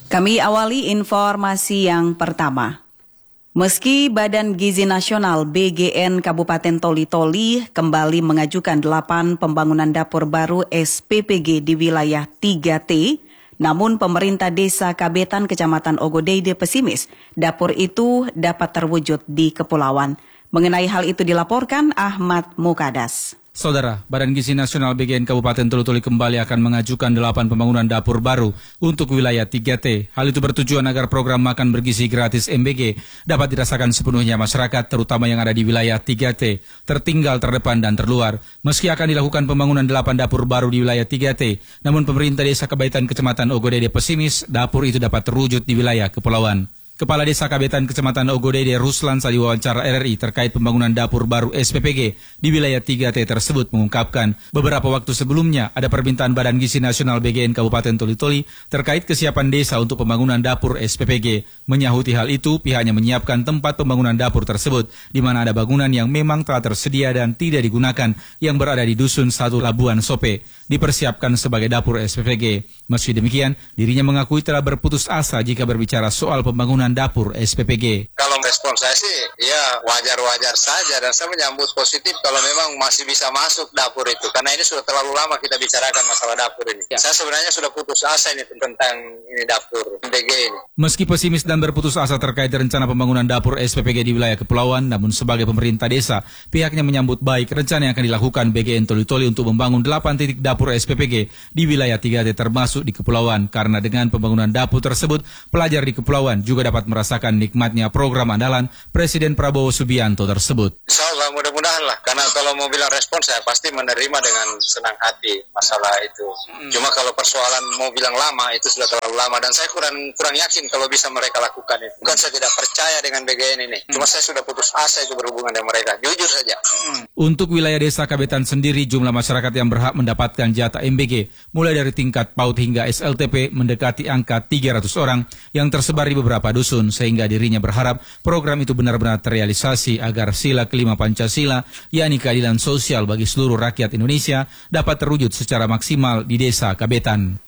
Kami awali informasi yang pertama. Meski Badan Gizi Nasional BGN Kabupaten Toli-Toli kembali mengajukan 8 pembangunan dapur baru SPPG di wilayah 3T, namun pemerintah desa Kabetan Kecamatan Ogodeide pesimis dapur itu dapat terwujud di kepulauan. Mengenai hal itu dilaporkan Ahmad Mukadas. Saudara, Badan Gizi Nasional BGN Kabupaten Toli-Toli kembali akan mengajukan 8 pembangunan dapur baru untuk wilayah 3T. Hal itu bertujuan agar program makan bergizi gratis MBG dapat dirasakan sepenuhnya masyarakat, terutama yang ada di wilayah 3T, tertinggal, terdepan, dan terluar. Meski akan dilakukan pembangunan 8 dapur baru di wilayah 3T, namun pemerintah desa Kabetan Kecamatan Ogodeide pesimis dapur itu dapat terwujud di wilayah kepulauan. Kepala Desa Kabetan Kecamatan Ogodeide Ruslan saat diwawancara RRI terkait pembangunan dapur baru SPPG di wilayah 3T tersebut mengungkapkan beberapa waktu sebelumnya ada permintaan Badan Gizi Nasional BGN Kabupaten Toli-Toli terkait kesiapan desa untuk pembangunan dapur SPPG. Menyahuti hal itu, pihaknya menyiapkan tempat pembangunan dapur tersebut di mana ada bangunan yang memang telah tersedia dan tidak digunakan yang berada di Dusun 1 Labuan Sope, dipersiapkan sebagai dapur SPPG. Meski demikian, dirinya mengakui telah berputus asa jika berbicara soal pembangunan dapur SPPG. Kalau respon saya sih, ya wajar-wajar saja dan saya menyambut positif kalau memang masih bisa masuk dapur itu. Karena ini sudah terlalu lama kita bicarakan masalah dapur ini. Ya. Saya sebenarnya sudah putus asa ini tentang ini dapur SPPG ini. Meski pesimis dan berputus asa terkait rencana pembangunan dapur SPPG di wilayah kepulauan, namun sebagai pemerintah desa, pihaknya menyambut baik rencana yang akan dilakukan BGN Toli-Toli untuk membangun 8 titik dapur SPPG di wilayah 3T termasuk di kepulauan. Karena dengan pembangunan dapur tersebut, pelajar di kepulauan juga dapat merasakan nikmatnya program andalan Presiden Prabowo Subianto tersebut. Insya Allah mudah-mudahan lah, karena kalau mau bilang respon saya pasti menerima dengan senang hati masalah itu. Cuma kalau persoalan mau bilang lama itu sudah terlalu lama dan saya kurang yakin kalau bisa mereka lakukan itu. Bukan saya tidak percaya dengan BGN ini, cuma saya sudah putus asa itu berhubungan dengan mereka, jujur saja. Untuk wilayah desa Kabetan sendiri, jumlah masyarakat yang berhak mendapatkan jatah MBG mulai dari tingkat PAUD hingga SLTP mendekati angka 300 orang yang tersebar di beberapa dusun, sehingga dirinya berharap program itu benar-benar terrealisasi agar sila kelima Pancasila, yakni keadilan sosial bagi seluruh rakyat Indonesia, dapat terwujud secara maksimal di desa Kabetan.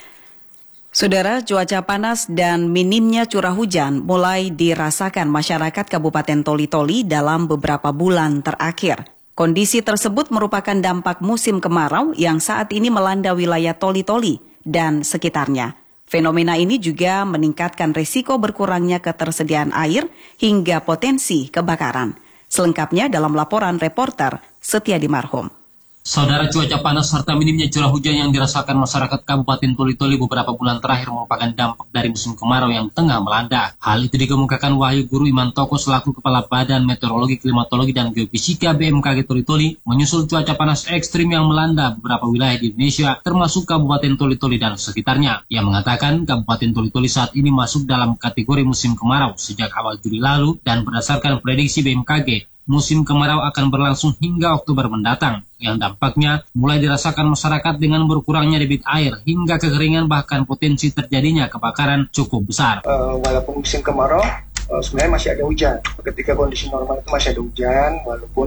Saudara, cuaca panas dan minimnya curah hujan mulai dirasakan masyarakat Kabupaten Toli-Toli dalam beberapa bulan terakhir. Kondisi tersebut merupakan dampak musim kemarau yang saat ini melanda wilayah Toli-Toli dan sekitarnya. Fenomena ini juga meningkatkan risiko berkurangnya ketersediaan air hingga potensi kebakaran. Selengkapnya dalam laporan reporter Setiadi Marhum. Saudara, cuaca panas serta minimnya curah hujan yang dirasakan masyarakat Kabupaten Toli-Toli beberapa bulan terakhir merupakan dampak dari musim kemarau yang tengah melanda. Hal itu dikemukakan Wahyu Guru Imantoko selaku Kepala Badan Meteorologi, Klimatologi, dan Geofisika BMKG Toli-Toli menyusul cuaca panas ekstrim yang melanda beberapa wilayah di Indonesia termasuk Kabupaten Toli-Toli dan sekitarnya. Ia mengatakan Kabupaten Toli-Toli saat ini masuk dalam kategori musim kemarau sejak awal Juli lalu dan berdasarkan prediksi BMKG, musim kemarau akan berlangsung hingga Oktober mendatang, yang dampaknya mulai dirasakan masyarakat dengan berkurangnya debit air hingga kekeringan, bahkan potensi terjadinya kebakaran cukup besar. Walaupun musim kemarau, sebenarnya masih ada hujan. Ketika kondisi normal itu masih ada hujan, walaupun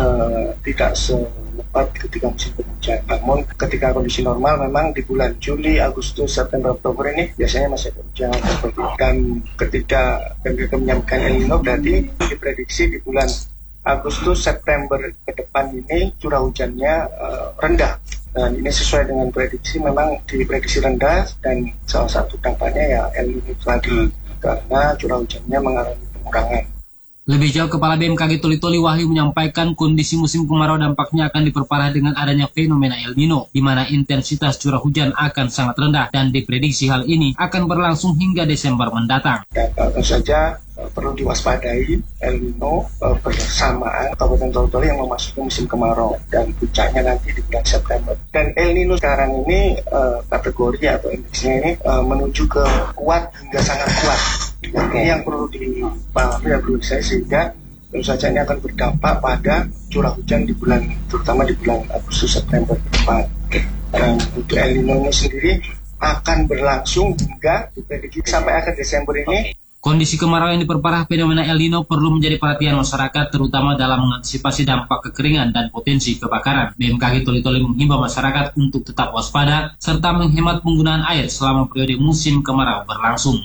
tidak selebat ketika musim penghujan. Namun ketika kondisi normal memang di bulan Juli, Agustus, September, Oktober ini biasanya masih ada hujan. Dan ketika BMKG menyampaikan El Nino, berarti diprediksi di bulan Agustus, September ke depan ini curah hujannya rendah. Dan ini sesuai dengan prediksi, memang diprediksi rendah dan salah satu dampaknya ya El Nino tadi karena curah hujannya mengalami pengurangan. Lebih jauh, Kepala BMKG Toli-Toli Wahyu menyampaikan kondisi musim kemarau dampaknya akan diperparah dengan adanya fenomena El Nino, di mana intensitas curah hujan akan sangat rendah dan diprediksi hal ini akan berlangsung hingga Desember mendatang. Dan tentu saja perlu diwaspadai El Nino bersamaan Kabupaten Toli-Toli yang memasuki musim kemarau dan puncaknya nanti di bulan September. Dan El Nino sekarang ini kategori atau indeksnya ini menuju ke kuat hingga sangat kuat. Ini yang perlu dipahami dan perlu saya, sehingga tentu saja ini akan berdampak pada curah hujan di bulan, terutama di bulan Agustus September ke depan. Dan untuk El Nino ini sendiri akan berlangsung hingga diprediksi sampai akhir Desember ini Kondisi kemarau yang diperparah fenomena El Nino perlu menjadi perhatian masyarakat, terutama dalam mengantisipasi dampak kekeringan dan potensi kebakaran. BMKG Toli-Toli menghimbau masyarakat untuk tetap waspada serta menghemat penggunaan air selama periode musim kemarau berlangsung.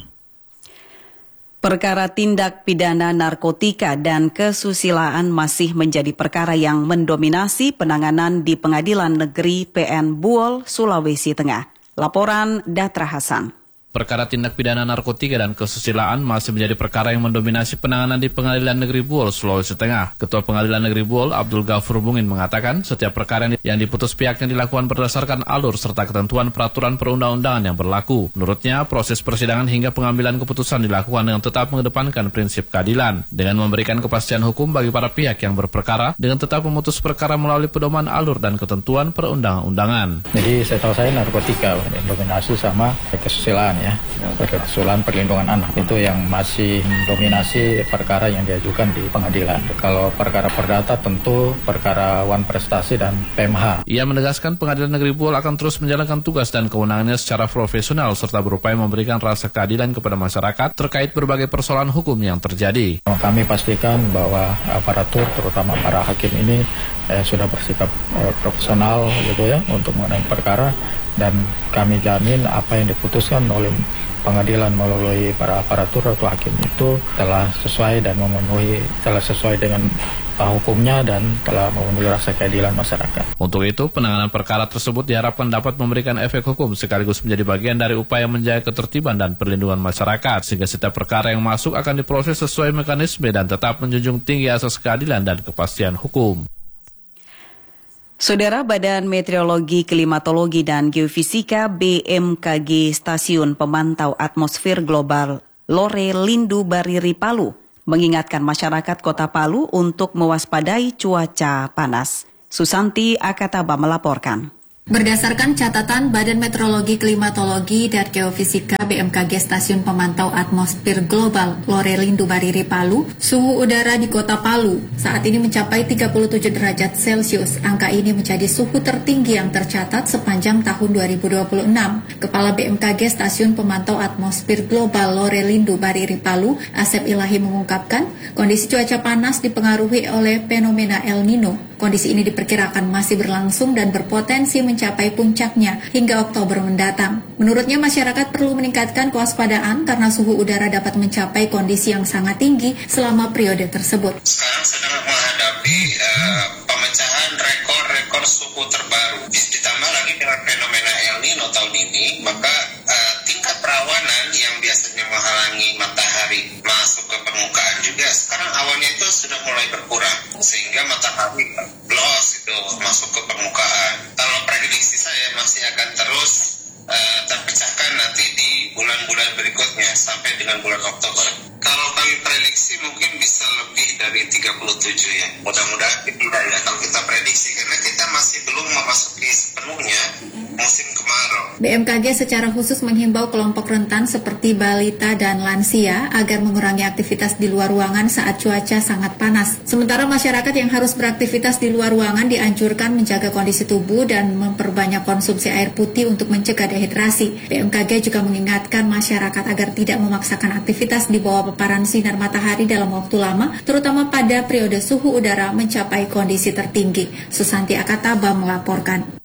Perkara tindak pidana narkotika dan kesusilaan masih menjadi perkara yang mendominasi penanganan di Pengadilan Negeri PN Buol, Sulawesi Tengah. Laporan Datra Hasan. Perkara tindak pidana narkotika dan kesusilaan masih menjadi perkara yang mendominasi penanganan di Pengadilan Negeri Buol, Sulawesi Tengah. Ketua Pengadilan Negeri Buol, Abdul Ghafur Bungin, mengatakan setiap perkara yang diputus pihaknya dilakukan berdasarkan alur serta ketentuan peraturan perundang-undangan yang berlaku. Menurutnya, proses persidangan hingga pengambilan keputusan dilakukan dengan tetap mengedepankan prinsip keadilan, dengan memberikan kepastian hukum bagi para pihak yang berperkara, dengan tetap memutus perkara melalui pedoman alur dan ketentuan perundang-undangan. Jadi setahu saya narkotika dominasi sama kesusilaan ya. Kesusilaan perlindungan anak itu yang masih dominasi perkara yang diajukan di pengadilan. Kalau perkara perdata tentu perkara wan prestasi dan PMH. Ia menegaskan Pengadilan Negeri Buol akan terus menjalankan tugas dan kewenangannya secara profesional serta berupaya memberikan rasa keadilan kepada masyarakat terkait berbagai persoalan hukum yang terjadi. Kami pastikan bahwa aparatur terutama para hakim ini sudah bersikap profesional gitu ya untuk mengenai perkara, dan kami jamin apa yang diputuskan oleh pengadilan melalui para aparatur atau hakim itu telah sesuai dan telah sesuai dengan hukumnya dan telah memenuhi rasa keadilan masyarakat. Untuk itu, penanganan perkara tersebut diharapkan dapat memberikan efek hukum sekaligus menjadi bagian dari upaya menjaga ketertiban dan perlindungan masyarakat, sehingga setiap perkara yang masuk akan diproses sesuai mekanisme dan tetap menjunjung tinggi asas keadilan dan kepastian hukum. Saudara, Badan Meteorologi, Klimatologi, dan Geofisika BMKG Stasiun Pemantau Atmosfer Global Lore Lindu Bariri Palu mengingatkan masyarakat Kota Palu untuk mewaspadai cuaca panas. Susanti Akataba melaporkan. Berdasarkan catatan Badan Meteorologi, Klimatologi, dan Geofisika BMKG Stasiun Pemantau Atmosfer Global Lore Lindu Bariri Palu, suhu udara di Kota Palu saat ini mencapai 37 derajat Celcius. Angka ini menjadi suhu tertinggi yang tercatat sepanjang tahun 2026. Kepala BMKG Stasiun Pemantau Atmosfer Global Lore Lindu Bariri Palu, Asep Ilahi, mengungkapkan kondisi cuaca panas dipengaruhi oleh fenomena El Nino. Kondisi ini diperkirakan masih berlangsung dan berpotensi mencapai puncaknya hingga Oktober mendatang. Menurutnya, masyarakat perlu meningkatkan kewaspadaan karena suhu udara dapat mencapai kondisi yang sangat tinggi selama periode tersebut. Sekarang sedang menghadapi pemecahan rekor suhu terbaru. Ditambah lagi dengan fenomena El Nino tahun ini, maka tingkat perawanan yang biasanya menghalangi matahari masuk ke permukaan juga sekarang awannya itu sudah mulai berkurang, sehingga matahari loss itu masuk ke permukaan. Kalau prediksi saya masih akan terus terpecahkan nanti di bulan-bulan berikutnya sampai dengan bulan Oktober. Kalau kami prediksi mungkin bisa lebih dari 37 ya. Mudah-mudahan tidak ya kalau kita prediksi, karena kita masih belum memasuki sepenuhnya musim kemarau. BMKG secara khusus menghimbau kelompok rentan seperti balita dan lansia agar mengurangi aktivitas di luar ruangan saat cuaca sangat panas. Sementara masyarakat yang harus beraktivitas di luar ruangan dianjurkan menjaga kondisi tubuh dan memperbanyak konsumsi air putih untuk mencegah dehidrasi. BMKG juga mengingatkan masyarakat agar tidak memaksakan aktivitas di bawah paparan sinar matahari dalam waktu lama, terutama pada periode suhu udara mencapai kondisi tertinggi. Susanti Akataba melaporkan.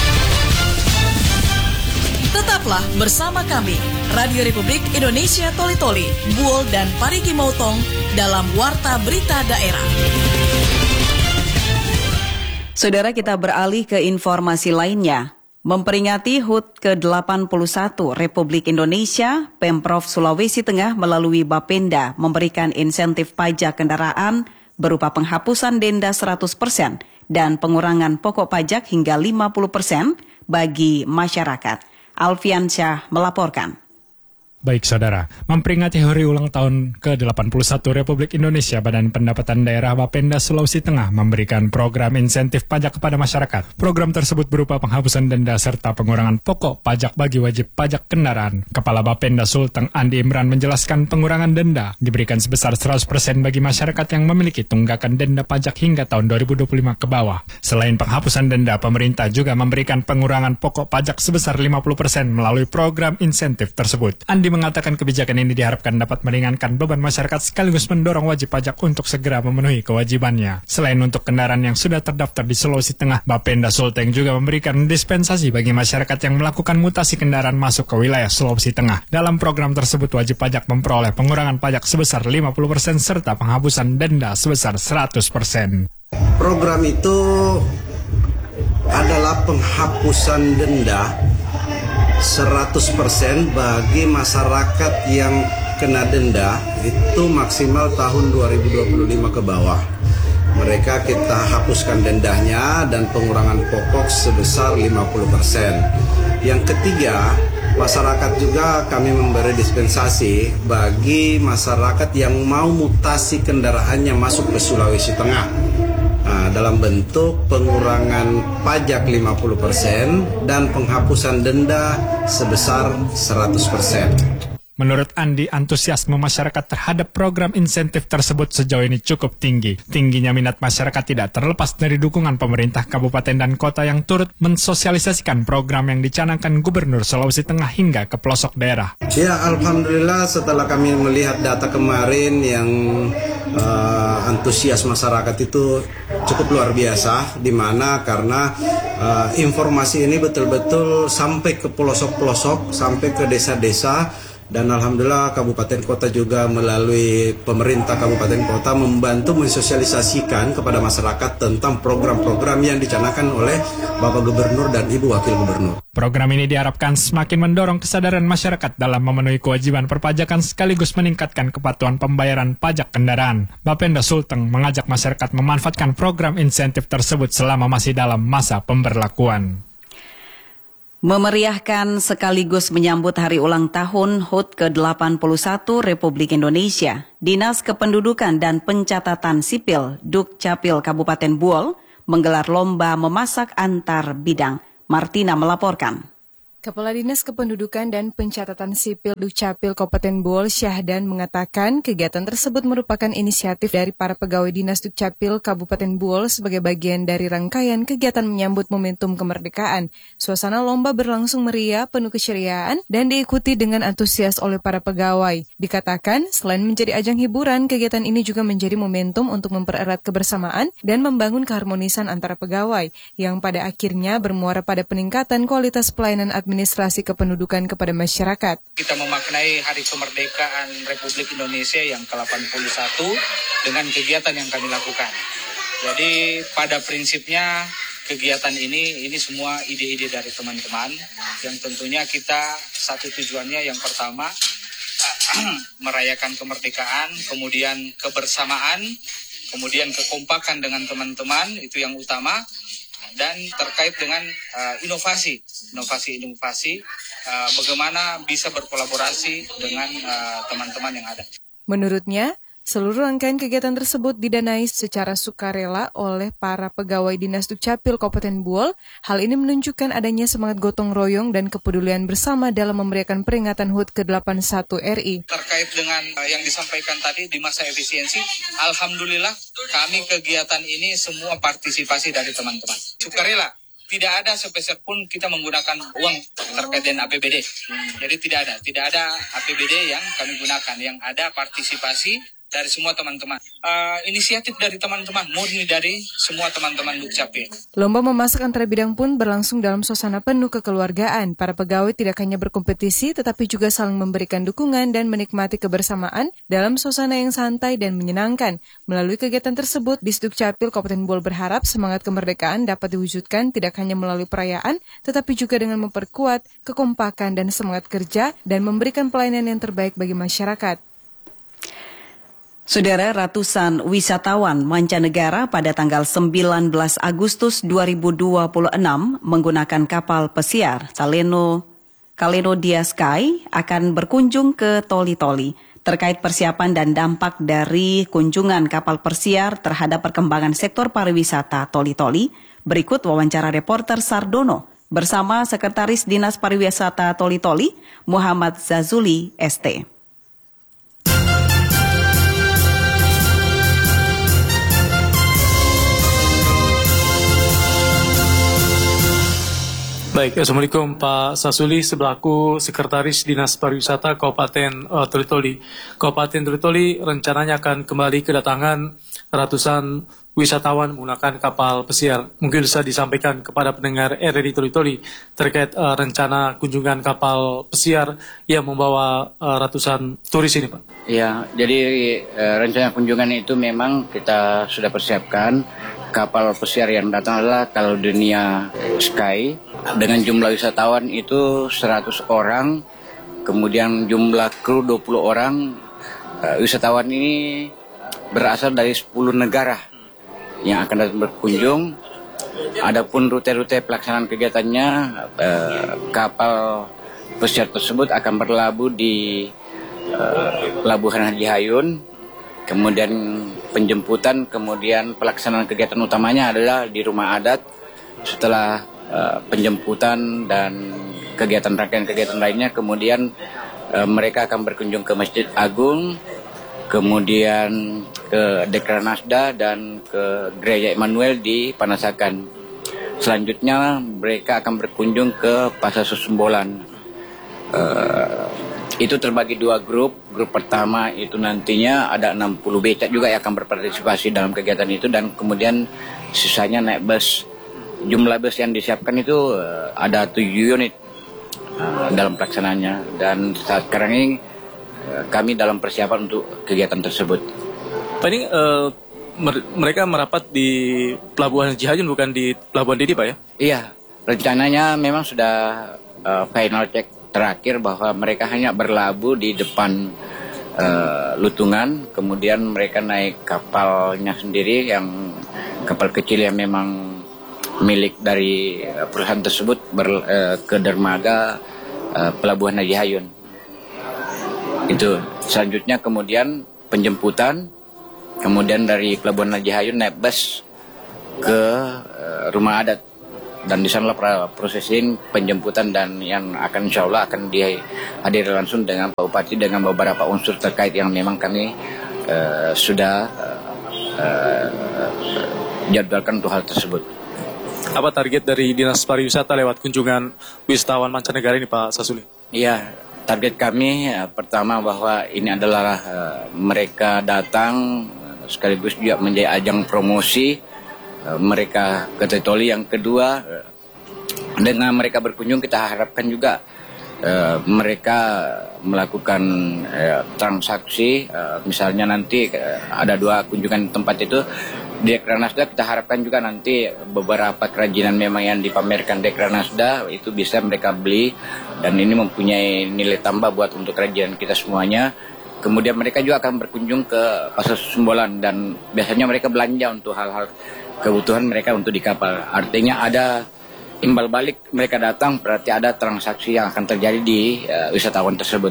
Tetaplah bersama kami, Radio Republik Indonesia Toli-Toli, Buol dan Parigi Motong dalam Warta Berita Daerah. Saudara, kita beralih ke informasi lainnya. Memperingati HUT ke-81 Republik Indonesia, Pemprov Sulawesi Tengah melalui Bapenda memberikan insentif pajak kendaraan berupa penghapusan denda 100% dan pengurangan pokok pajak hingga 50% bagi masyarakat. Alfian Syah melaporkan. Baik saudara, memperingati hari ulang tahun ke-81 Republik Indonesia, Badan Pendapatan Daerah Bapenda Sulawesi Tengah memberikan program insentif pajak kepada masyarakat. Program tersebut berupa penghapusan denda serta pengurangan pokok pajak bagi wajib pajak kendaraan. Kepala Bapenda Sulteng Andi Imran menjelaskan pengurangan denda diberikan sebesar 100% bagi masyarakat yang memiliki tunggakan denda pajak hingga tahun 2025 ke bawah. Selain penghapusan denda, pemerintah juga memberikan pengurangan pokok pajak sebesar 50% melalui program insentif tersebut. Andi mengatakan kebijakan ini diharapkan dapat meringankan beban masyarakat sekaligus mendorong wajib pajak untuk segera memenuhi kewajibannya. Selain untuk kendaraan yang sudah terdaftar di Sulawesi Tengah, Bapenda Sulteng juga memberikan dispensasi bagi masyarakat yang melakukan mutasi kendaraan masuk ke wilayah Sulawesi Tengah. Dalam program tersebut, wajib pajak memperoleh pengurangan pajak sebesar 50% serta penghapusan denda sebesar 100%. Program itu adalah penghapusan denda 100% bagi masyarakat yang kena denda itu maksimal tahun 2025 ke bawah. Mereka kita hapuskan dendanya dan pengurangan pokok sebesar 50%. Yang ketiga, masyarakat juga kami memberi dispensasi bagi masyarakat yang mau mutasi kendaraannya masuk ke Sulawesi Tengah. Dalam bentuk pengurangan pajak 50% dan penghapusan denda sebesar 100%. Menurut Andi, antusiasme masyarakat terhadap program insentif tersebut sejauh ini cukup tinggi. Tingginya minat masyarakat tidak terlepas dari dukungan pemerintah kabupaten dan kota yang turut mensosialisasikan program yang dicanangkan Gubernur Sulawesi Tengah hingga ke pelosok daerah. Ya, alhamdulillah setelah kami melihat data kemarin yang antusias masyarakat itu cukup luar biasa, di mana karena informasi ini betul-betul sampai ke pelosok-pelosok, sampai ke desa-desa. Dan alhamdulillah kabupaten kota juga melalui pemerintah kabupaten kota membantu mensosialisasikan kepada masyarakat tentang program-program yang dicanangkan oleh Bapak Gubernur dan Ibu Wakil Gubernur. Program ini diharapkan semakin mendorong kesadaran masyarakat dalam memenuhi kewajiban perpajakan sekaligus meningkatkan kepatuhan pembayaran pajak kendaraan. Bapenda Sulteng mengajak masyarakat memanfaatkan program insentif tersebut selama masih dalam masa pemberlakuan. Memeriahkan sekaligus menyambut hari ulang tahun HUT ke-81 Republik Indonesia, Dinas Kependudukan dan Pencatatan Sipil Dukcapil Kabupaten Buol menggelar lomba memasak antar bidang. Martina melaporkan. Kepala Dinas Kependudukan dan Pencatatan Sipil Dukcapil Kabupaten Buol, Syahdan, mengatakan kegiatan tersebut merupakan inisiatif dari para pegawai Dinas Dukcapil Kabupaten Buol sebagai bagian dari rangkaian kegiatan menyambut momentum kemerdekaan. Suasana lomba berlangsung meriah, penuh keceriaan, dan diikuti dengan antusias oleh para pegawai. Dikatakan, selain menjadi ajang hiburan, kegiatan ini juga menjadi momentum untuk mempererat kebersamaan dan membangun keharmonisan antara pegawai, yang pada akhirnya bermuara pada peningkatan kualitas pelayanan administrasi kependudukan kepada masyarakat. Kita memaknai Hari Kemerdekaan Republik Indonesia yang ke-81 dengan kegiatan yang kami lakukan. Jadi pada prinsipnya kegiatan ini semua ide-ide dari teman-teman yang tentunya kita satu tujuannya yang pertama merayakan kemerdekaan, kemudian kebersamaan, kemudian kekompakan dengan teman-teman, itu yang utama. Dan terkait dengan inovasi, bagaimana bisa berkolaborasi dengan teman-teman yang ada. Menurutnya, seluruh rangkaian kegiatan tersebut didanai secara sukarela oleh para pegawai Dinas Dukcapil Kabupaten Buol. Hal ini menunjukkan adanya semangat gotong royong dan kepedulian bersama dalam memberikan peringatan HUT ke-81 RI. Terkait dengan yang disampaikan tadi di masa efisiensi, alhamdulillah kami kegiatan ini semua partisipasi dari teman-teman. Sukarela. Tidak ada sepeser pun kita menggunakan uang terkait dengan APBD. Jadi tidak ada APBD yang kami gunakan. Yang ada partisipasi dari semua teman-teman. Inisiatif dari teman-teman, murni dari semua teman-teman Dukcapil. Lomba memasak antara bidang pun berlangsung dalam suasana penuh kekeluargaan. Para pegawai tidak hanya berkompetisi, tetapi juga saling memberikan dukungan dan menikmati kebersamaan dalam suasana yang santai dan menyenangkan. Melalui kegiatan tersebut, Disdukcapil Kabupaten Buol berharap semangat kemerdekaan dapat diwujudkan tidak hanya melalui perayaan, tetapi juga dengan memperkuat kekompakan dan semangat kerja dan memberikan pelayanan yang terbaik bagi masyarakat. Saudara, ratusan wisatawan mancanegara pada tanggal 19 Agustus 2026 menggunakan kapal pesiar Caledonia Sky akan berkunjung ke Toli-Toli. Terkait persiapan dan dampak dari kunjungan kapal pesiar terhadap perkembangan sektor pariwisata Toli-Toli, berikut wawancara reporter Sardono bersama Sekretaris Dinas Pariwisata Toli-Toli, Muhammad Zazuli, ST. Baik, Assalamualaikum Pak Sasuli, sebelaku Sekretaris Dinas Pariwisata Kabupaten Toli-Toli. Kabupaten Toli-Toli rencananya akan kembali kedatangan ratusan wisatawan menggunakan kapal pesiar. Mungkin bisa disampaikan kepada pendengar RRI Toli-Toli terkait rencana kunjungan kapal pesiar yang membawa ratusan turis ini, Pak. Ya, jadi rencana kunjungan itu memang kita sudah persiapkan. Kapal pesiar yang datang adalah Caledonia Sky dengan jumlah wisatawan itu 100 orang, kemudian jumlah kru 20 orang. Wisatawan ini berasal dari 10 negara yang akan datang berkunjung. Adapun rute-rute pelaksanaan kegiatannya, kapal pesiar tersebut akan berlabuh di Pelabuhan Haji Hayun, kemudian penjemputan, kemudian pelaksanaan kegiatan utamanya adalah di rumah adat. Setelah penjemputan dan kegiatan rangkaian kegiatan lainnya, kemudian mereka akan berkunjung ke Masjid Agung, kemudian ke Dekranasda dan ke Gereja Immanuel di Panasakan. Selanjutnya mereka akan berkunjung ke Pasar Susumbolan. Itu terbagi dua grup. Grup pertama itu nantinya ada 60 becak juga yang akan berpartisipasi dalam kegiatan itu, dan kemudian sisanya naik bus. Jumlah bus yang disiapkan itu ada 7 unit dalam pelaksanaannya, dan saat sekarang ini kami dalam persiapan untuk kegiatan tersebut. Pak, ini mereka merapat di Pelabuhan Haji Hayun, bukan di Pelabuhan Didi, Pak, ya? Iya, rencananya memang sudah final check terakhir bahwa mereka hanya berlabuh di depan Lutungan, kemudian mereka naik kapalnya sendiri, yang kapal kecil yang memang milik dari perusahaan tersebut, ke dermaga Pelabuhan Haji Hayun. Itu selanjutnya kemudian penjemputan, kemudian dari Pelabuhan Haji Hayun naik bus ke rumah adat, dan di sana prosesing penjemputan dan yang akan insya Allah akan dihadiri langsung dengan Pak Bupati dengan beberapa unsur terkait yang memang kami sudah jadwalkan untuk hal tersebut. Apa target dari Dinas Pariwisata lewat kunjungan wisatawan mancanegara ini, Pak Sasuli? Iya, target kami pertama bahwa ini adalah mereka datang sekaligus juga menjadi ajang promosi mereka ke Toli. Yang kedua, dengan mereka berkunjung kita harapkan juga mereka melakukan transaksi. Misalnya nanti ada 2 kunjungan tempat itu di Dekranasda, kita harapkan juga nanti beberapa kerajinan memang yang dipamerkan Dekranasda itu bisa mereka beli, dan ini mempunyai nilai tambah buat untuk kerajinan kita semuanya. Kemudian mereka juga akan berkunjung ke Pasar Susumbolan, dan biasanya mereka belanja untuk hal-hal kebutuhan mereka untuk di kapal. Artinya ada imbal balik, mereka datang berarti ada transaksi yang akan terjadi di wisatawan tersebut.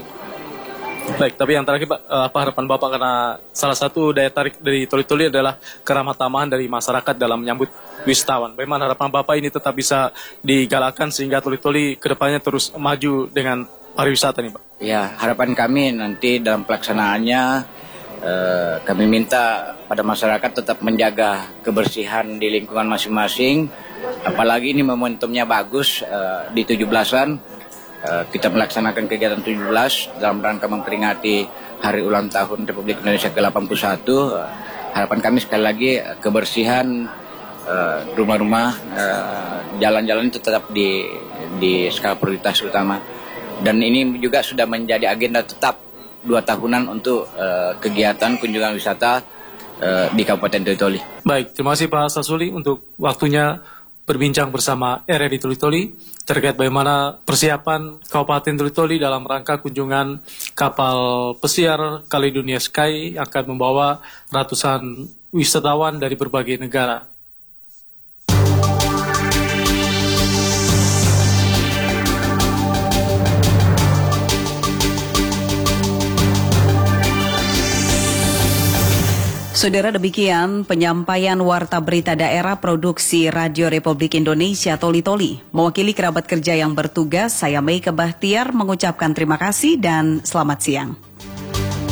Baik, tapi yang terakhir Pak, apa harapan Bapak, karena salah satu daya tarik dari Toli-Toli adalah keramah tamahan dari masyarakat dalam menyambut wisatawan. Bagaimana harapan Bapak ini tetap bisa digalakkan sehingga Toli-Toli kedepannya terus maju dengan pariwisata nih, Pak? Ya, harapan kami nanti dalam pelaksanaannya kami minta pada masyarakat tetap menjaga kebersihan di lingkungan masing-masing. Apalagi ini momentumnya bagus, di 17-an kita melaksanakan kegiatan 17 dalam rangka memperingati Hari Ulang Tahun Republik Indonesia ke-81. Harapan kami sekali lagi kebersihan rumah-rumah, jalan-jalan itu tetap di skala prioritas utama. Dan ini juga sudah menjadi agenda tetap 2 tahunan untuk kegiatan kunjungan wisata di Kabupaten Toli-Toli. Baik, terima kasih Pak Sasuli untuk waktunya berbincang bersama RRI Toli-Toli terkait bagaimana persiapan Kabupaten Toli-Toli dalam rangka kunjungan kapal pesiar Caledonia Sky yang akan membawa ratusan wisatawan dari berbagai negara. Saudara, demikian penyampaian Warta Berita Daerah Produksi Radio Republik Indonesia Toli-Toli. Mewakili kerabat kerja yang bertugas, saya Meike Bahtiar mengucapkan terima kasih dan selamat siang.